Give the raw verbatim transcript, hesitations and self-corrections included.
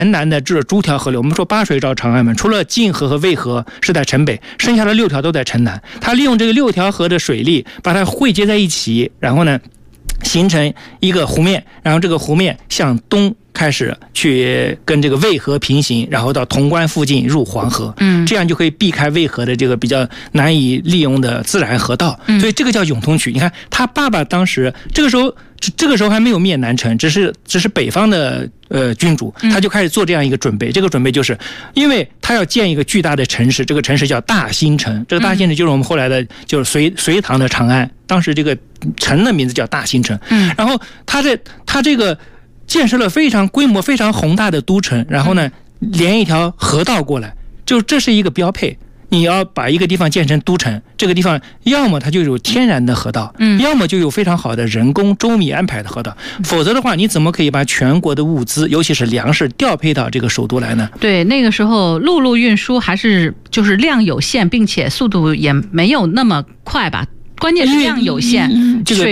南的这诸条河流，我们说八水绕长安门，除了泾河和渭河是在城北，剩下的六条都在城南。他利用这个六条河的水力，把它汇接在一起，然后呢，形成一个湖面，然后这个湖面向东开始去跟这个渭河平行，然后到潼关附近入黄河，嗯，这样就可以避开渭河的这个比较难以利用的自然河道，所以这个叫永通渠。你看他爸爸当时这个时候。这个时候还没有灭南陈，只是只是北方的呃君主，他就开始做这样一个准备。这个准备就是因为他要建一个巨大的城市，这个城市叫大兴城。这个大兴城就是我们后来的就是隋隋唐的长安，当时这个城的名字叫大兴城。嗯，然后他这他这个建设了非常规模非常宏大的都城，然后呢连一条河道过来，就这是一个标配。你要把一个地方建成都城，这个地方要么它就有天然的河道，嗯，要么就有非常好的人工周密安排的河道，否则的话，你怎么可以把全国的物资，尤其是粮食调配到这个首都来呢？ 对，那个时候陆路运输还是就是量有限，并且速度也没有那么快吧，关键是量有限， 这个